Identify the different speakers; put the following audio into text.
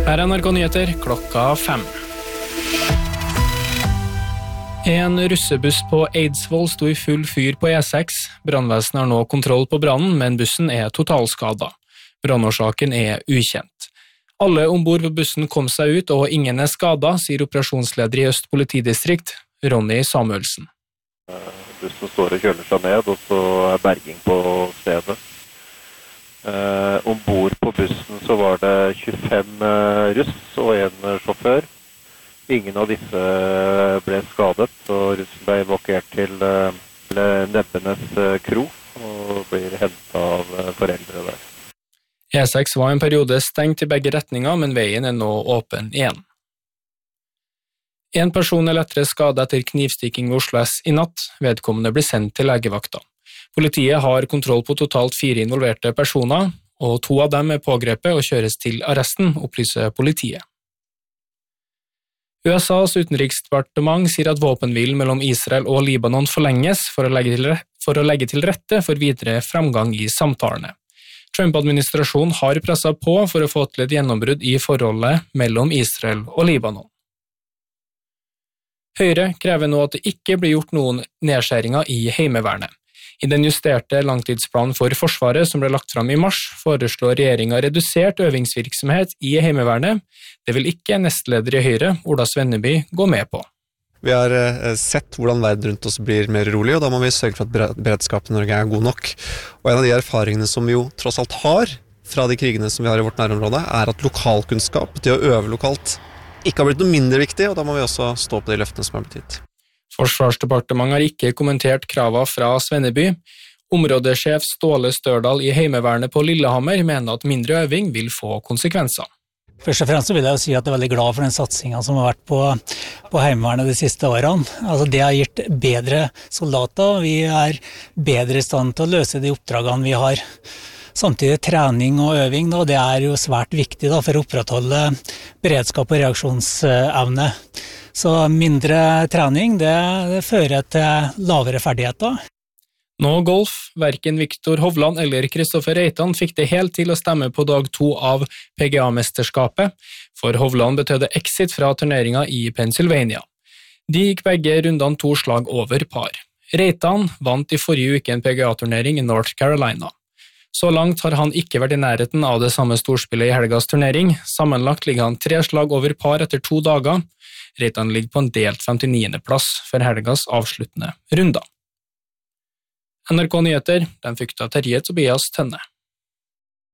Speaker 1: Her NRK Nyheter, klokka 5. En russebuss på Eidsvoll sto i full fyr på E6. Brannvesenet har nå kontroll på brannen, men bussen er totalskadet. Brannårsaken er ukjent. Alle ombord på bussen kom seg ut, og ingen er skadet, sier operasjonsleder i Øst politidistrikt, Ronny Samuelsen.
Speaker 2: Bussen står og kjøler seg ned, og så er berging på stedet. Ombord på bussen så var det 25 russ og en sjåfør. Ingen av disse ble skadet, og russen ble evakuert til Nebbenes kro og blir hentet av foreldre der.
Speaker 1: E6 var en periode stengt i begge retninger, men veien er nå åpen igjen. En person er lettere skadet etter knivstikking ved Oslo S i natt. Vedkommende blir sendt til legevakta. Politiet har kontroll på totalt 4 involverte personer, og 2 av dem er pågrepet og kjøres til arresten, opplyser politiet. USAs utenriksdepartement sier at våpenhvilen mellom Israel og Libanon forlenges for å legge til rette for videre fremgang i samtalene. Trump-administrasjonen har presset på for å få til et gjennombrudd i forholdet mellom Israel og Libanon. Høyre krever nå at det ikke blir gjort noen nedskjæringer i Heimevernet. I den justerte langtidsplanen for Forsvaret som ble lagt fram i mars, foreslår regjeringen redusert øvingsvirksomhet i Heimevernet. Det vil ikke nestleder i Høyre, Ola Svenneby, gå med på.
Speaker 3: Vi har sett hvordan verden rundt oss blir mer rolig, og da må vi sørge for at beredskapen i Norge er god nok. Og en av de erfaringene som vi jo tross alt har fra de krigene som vi har i vårt nærområde, er at lokalkunnskap, det å øve lokalt, ikke har blitt noe mindre viktig, og da må vi også stå på de løftene som har blitt gitt.
Speaker 1: Forsvarsdepartementet har ikke kommentert kravene fra Svenneby. Områdesjef Ståle Størdal i Heimevernet på Lillehammer mener at mindre øving vil få konsekvenser.
Speaker 4: Først og fremst vil jeg jo si at jeg er veldig glad for den satsingen som har vært på Heimevernet de siste årene. Altså det har gitt bedre soldater, vi er bedre i stand til å løse de oppdragene vi har. Samtidig trening og øving, og det er jo svært viktig for å opprettholde beredskap og reaksjonsevne. Så mindre trening, det fører til lavere ferdigheter.
Speaker 1: Nå golf, hverken Viktor Hovland eller Kristoffer Reitan fikk det helt til å stemme på dag 2 av PGA-mesterskapet. For Hovland betød exit fra turneringen i Pennsylvania. De gikk begge rundene 2 slag over par. Reitan vant i forrige uke en PGA-turnering i North Carolina. Så langt har han ikke vært i nærheten av det samme storspillet i helgas turnering. Sammenlagt ligger han 3 slag over par etter 2 dager. Reitan ligger på en delt 59. plass for helgas avsluttende runder. NRK Nyheter, den fikk av Terje Tobias Tønne.